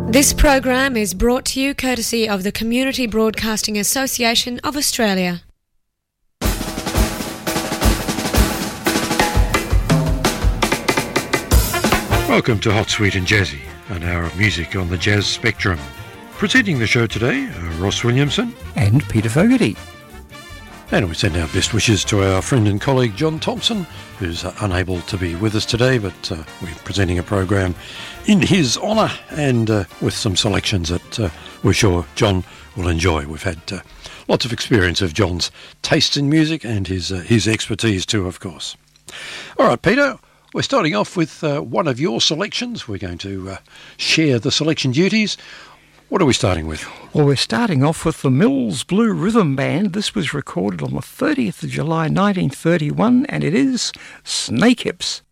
This program is brought to you courtesy of the Community Broadcasting Association of Australia. Welcome to Hot, Sweet and Jazzy, an hour of music on the jazz spectrum. Presenting the show today are Ross Williamson and Peter Fogarty. And we send our best wishes to our friend and colleague John Thompson, who's unable to be with us today, but we're presenting a program in his honour and with some selections that we're sure John will enjoy. We've had lots of experience of John's taste in music and his expertise too, of course. All right, Peter, we're starting off with one of your selections. We're going to share the selection duties. What are we starting with? Well, we're starting off with the Mills Blue Rhythm Band. This was recorded on the 30th of July 1931, and it is Snakehips.